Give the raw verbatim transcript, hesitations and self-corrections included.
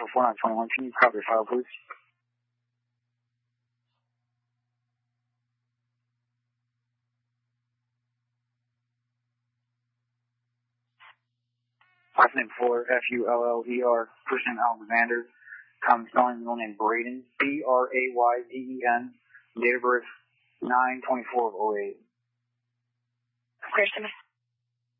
for four nine two one. Can you copy your file, please? Last name Fuller, F U L L E R, first name Alexander, common spelling, middle name Braden, B R A Y D E N, date of birth nine twenty-four of oh eight. Christian.